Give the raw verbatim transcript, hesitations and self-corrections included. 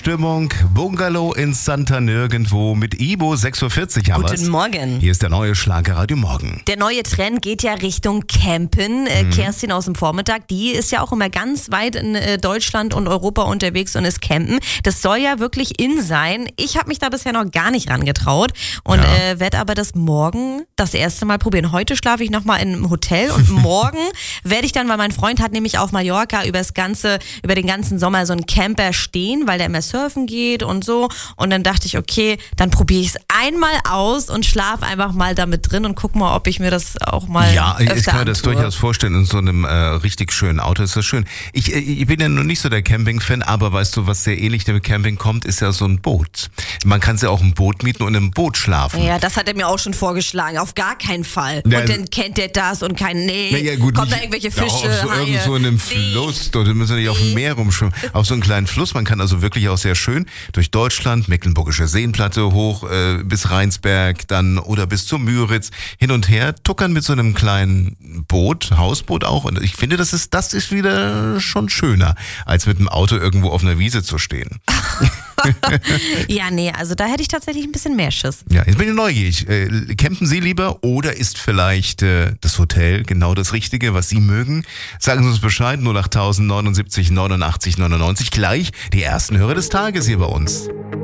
Stimmung, Bungalow in Santa Nirgendwo mit Ibo, sechs Uhr vierzig haben wir's. Guten Morgen. Hier ist der neue Schlagerradio Morgen. Der neue Trend geht ja Richtung Campen. Äh, Mhm. Kerstin aus dem Vormittag, die ist ja auch immer ganz weit in äh, Deutschland und Europa unterwegs und ist campen. Das soll ja wirklich in sein. Ich habe mich da bisher noch gar nicht rangetraut und Ja. äh, werde aber das morgen das erste Mal probieren. Heute schlafe ich nochmal in einem Hotel und morgen werde ich dann, weil mein Freund hat nämlich auf Mallorca über das ganze, über den ganzen Sommer so einen Camper stehen, weil der immer surfen geht und so. Und dann dachte ich, okay, dann probiere ich es einmal aus und schlafe einfach mal damit drin und guck mal, ob ich mir das auch mal Ja, öfter ich kann mir das antue. durchaus vorstellen. In so einem äh, richtig schönen Auto ist das schön. Ich, äh, ich bin ja noch nicht so der Camping-Fan, aber weißt du, was sehr ähnlich dem Camping kommt, ist ja so ein Boot. Man kann ja auch ein Boot mieten und im Boot schlafen. Ja, das hat er mir auch schon vorgeschlagen. Auf gar keinen Fall. Ja, und dann kennt er das und kein, nee, Na ja, gut, kommt da nicht- irgendwelche ja, Fische, auf so, Haie. irgend so einem Nee. Fluss, oder müssen wir nicht auf dem Meer rumschwimmen, auf so einem kleinen Fluss. Man kann also wirklich auch sehr schön durch Deutschland, Mecklenburgische Seenplatte hoch äh, bis Rheinsberg dann oder bis zur Müritz hin und her tuckern mit so einem kleinen Boot, Hausboot auch. Und ich finde, das ist, das ist wieder schon schöner, als mit dem Auto irgendwo auf einer Wiese zu stehen. Ja, nee, also da hätte ich tatsächlich ein bisschen mehr Schiss. Ja, jetzt bin ich neugierig. Äh, campen Sie lieber oder ist vielleicht äh, das Hotel genau das Richtige, was Sie mögen? Sagen Sie uns Bescheid, null acht neunundsiebzig neunundachtzig neunundneunzig. Gleich die ersten Hörer des Tages hier bei uns.